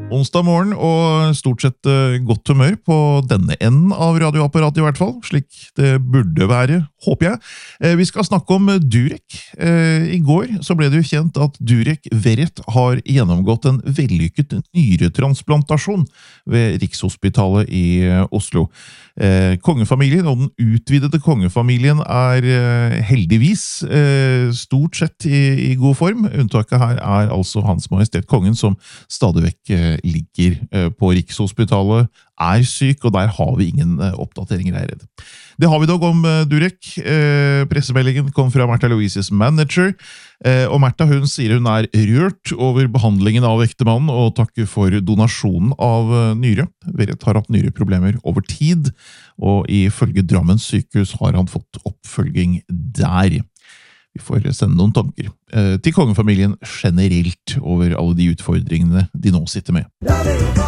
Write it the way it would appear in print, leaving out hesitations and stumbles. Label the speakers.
Speaker 1: Onsdag morgen, og stort sett godt humør på denne enden av radioapparatet i hvert fall, slik det burde være, håper jeg. Vi skal snakke om Durek. I går så ble det jo kjent at Durek Verrett har gjennomgått en vellykket nyretransplantasjon ved Rikshospitalet i Oslo. Kongefamilien og den utvidede kongefamilien heldigvis stort sett i god form. Unntaket her altså Hans Majestet Kongen, som stadig vekk ligger på Rikshospitalet, syk, og der har vi ingen oppdateringer her. Det har vi dog om Durek. Pressemeldingen kom fra Märtha Louises manager, og Märtha hun sier hun rørt over behandlingen av ektemannen og takker for donasjonen av nyre. Verrett har hatt nyreproblemer over tid, og ifølge Drammens sykehus har han fått oppfølging der. Vi får sende noen tanker til kongefamilien generelt over alle de utfordringene de nå sitter med.